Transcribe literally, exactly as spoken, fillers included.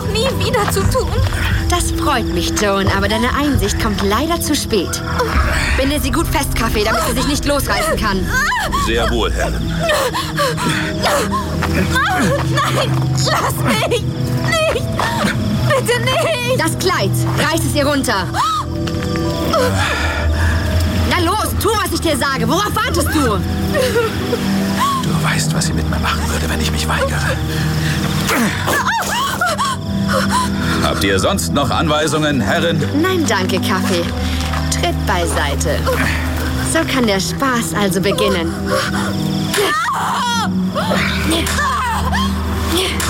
nie wieder zu tun. Das freut mich, Joan, aber deine Einsicht kommt leider zu spät. Binde sie gut fest, Kaffee, damit sie sich nicht losreißen kann. Sehr wohl, Helen. Nein, lass mich! Nicht! Bitte nicht! Das Kleid, reiß es ihr runter. Na los, tu, was ich dir sage. Worauf wartest du? Du weißt, was sie mit mir machen würde, wenn ich mich weigere. Habt ihr sonst noch Anweisungen, Herrin? Nein, danke, Kaffee. Tritt beiseite. So kann der Spaß also beginnen.